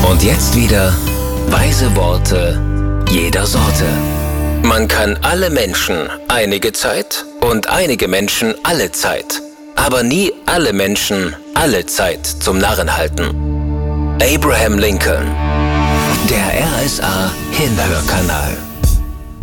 Und jetzt wieder weise Worte jeder Sorte. Man kann alle Menschen einige Zeit und einige Menschen alle Zeit, aber nie alle Menschen alle Zeit zum Narren halten. Abraham Lincoln. Der RSA Hinhörkanal.